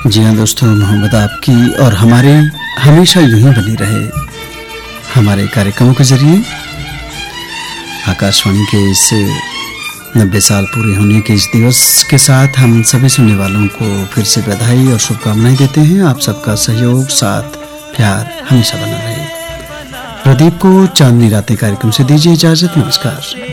जी हाँ दोस्तों, मोहब्बत आपकी और हमारे हमेशा यूं ही बनी रहे हमारे कार्यक्रमों के जरिए। आकाशवाणी के इस 90 साल पूरे होने के इस दिवस के साथ हम सभी सुनने वालों को फिर से बधाई और शुभकामनाएं देते हैं। आप सबका सहयोग, साथ, प्यार हमेशा बना रहे। प्रदीप को चांदनी रातें कार्यक्रम से दीजिए इजाजत। नमस्कार।